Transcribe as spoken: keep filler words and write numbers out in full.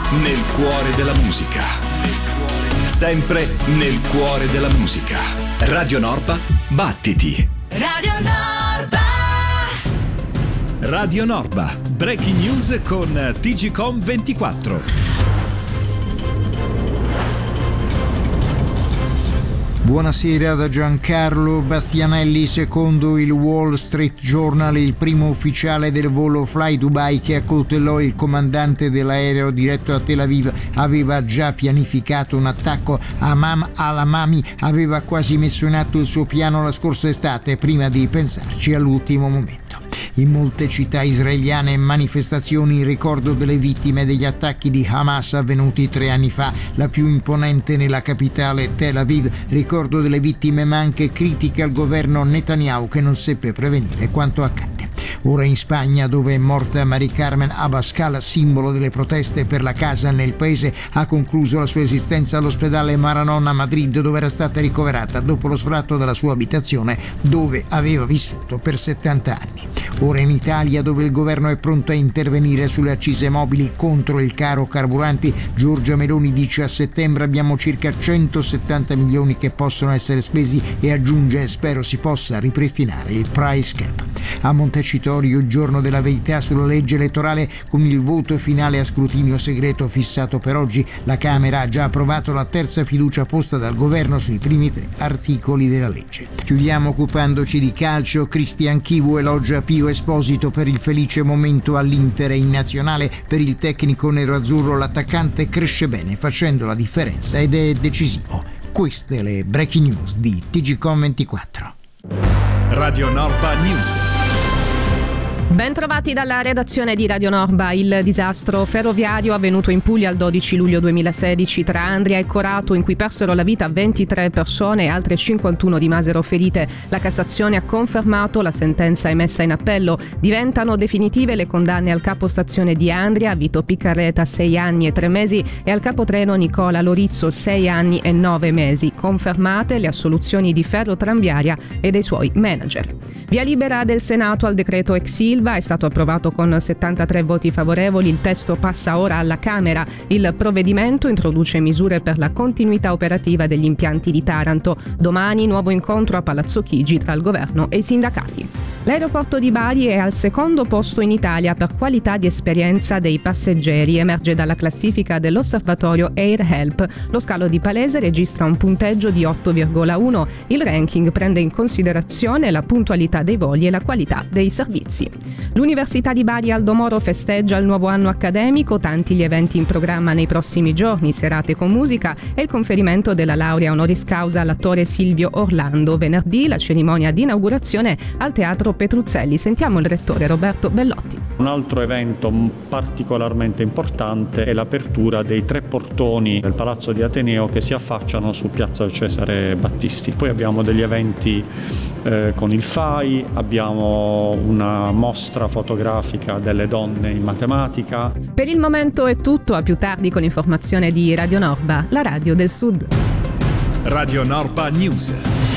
nel cuore della musica. Sempre nel cuore della musica. Radio Norpa, battiti. Radio Norpa. Radio Norpa, breaking news con T G Com ventiquattro. Buonasera da Giancarlo Bastianelli. Secondo il Wall Street Journal, il primo ufficiale del volo Fly Dubai che accoltellò il comandante dell'aereo diretto a Tel Aviv aveva già pianificato un attacco. Hamam al-Hamami aveva quasi messo in atto il suo piano la scorsa estate, prima di pensarci all'ultimo momento. In molte città israeliane manifestazioni in ricordo delle vittime degli attacchi di Hamas avvenuti tre anni fa, la più imponente nella capitale Tel Aviv. Ricordo delle vittime ma anche critiche al governo Netanyahu che non seppe prevenire quanto accadde. Ora in Spagna, dove è morta Mari Carmen Abascal, simbolo delle proteste per la casa nel paese, ha concluso la sua esistenza all'ospedale Maranon a Madrid, dove era stata ricoverata dopo lo sfratto della sua abitazione dove aveva vissuto per settanta anni. Ora in Italia, dove il governo è pronto a intervenire sulle accise mobili contro il caro carburanti, Giorgia Meloni dice: a settembre abbiamo circa centosettanta milioni che possono essere spesi, e aggiunge: spero si possa ripristinare il price cap. A Montecitorio il giorno della verità sulla legge elettorale, con il voto finale a scrutinio segreto fissato per oggi. La Camera ha già approvato la terza fiducia posta dal governo sui primi tre articoli della legge. Chiudiamo occupandoci di calcio. Cristian Chivu elogia Pio Esposito per il felice momento all'Inter e in nazionale. Per il tecnico nerazzurro l'attaccante cresce bene facendo la differenza ed è decisivo. Queste le breaking news di T G Com ventiquattro. Radio Norpa News. Ben trovati dalla redazione di Radio Norba. Il disastro ferroviario avvenuto in Puglia il dodici luglio duemilasedici tra Andria e Corato, in cui persero la vita ventitré persone e altre cinquantuno rimasero ferite. La Cassazione ha confermato la sentenza emessa in appello. Diventano definitive le condanne al capostazione di Andria, Vito Piccarreta, sei anni e tre mesi, e al capotreno Nicola Lorizzo, sei anni e nove mesi. Confermate le assoluzioni di Ferrotramviaria e dei suoi manager. Via libera del Senato al decreto ex Silva, è stato approvato con settantatré voti favorevoli. Il testo passa ora alla Camera. Il provvedimento introduce misure per la continuità operativa degli impianti di Taranto. Domani nuovo incontro a Palazzo Chigi tra il governo e i sindacati. L'aeroporto di Bari è al secondo posto in Italia per qualità di esperienza dei passeggeri, emerge dalla classifica dell'osservatorio Air Help. Lo scalo di Palese registra un punteggio di otto virgola uno. Il ranking prende in considerazione la puntualità dei voli e la qualità dei servizi. L'Università di Bari Aldo Moro festeggia il nuovo anno accademico, tanti gli eventi in programma nei prossimi giorni, serate con musica e il conferimento della laurea honoris causa all'attore Silvio Orlando. Venerdì la cerimonia di inaugurazione al Teatro Petruzzelli. Sentiamo il rettore Roberto Bellotti. Un altro evento particolarmente importante è l'apertura dei tre portoni del Palazzo di Ateneo che si affacciano su Piazza Cesare Battisti. Poi abbiamo degli eventi eh, con il F A I, abbiamo una mostra fotografica delle donne in matematica. Per il momento è tutto, a più tardi con l'informazione di Radio Norba, la radio del Sud. Radio Norpa News.